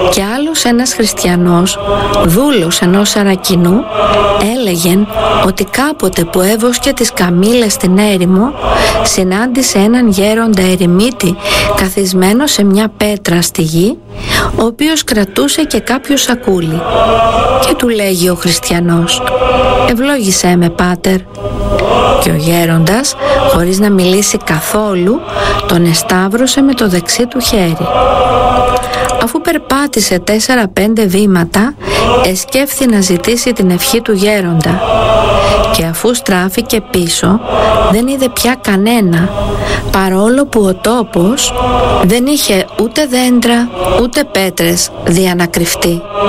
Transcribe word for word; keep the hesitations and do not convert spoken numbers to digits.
Και άλλος ένας χριστιανός, δούλος ενός Σαρακινού, έλεγεν ότι κάποτε που έβοσκε τις καμήλες στην έρημο, συνάντησε έναν γέροντα ερημίτη καθισμένο σε μια πέτρα στη γη, ο οποίος κρατούσε και κάποιο σακούλι. Και του λέγει ο χριστιανός: «Ευλόγησέ με, πάτερ». Και ο γέροντας, χωρίς να μιλήσει καθόλου, τον εσταύρωσε με το δεξί του χέρι. Αφού περπάτησε τέσσερα-πέντε βήματα, εσκέφθη να ζητήσει την ευχή του γέροντα. Και αφού στράφηκε πίσω, δεν είδε πια κανένα, παρόλο που ο τόπος δεν είχε ούτε δέντρα ούτε πέτρες δια να κρυφτεί.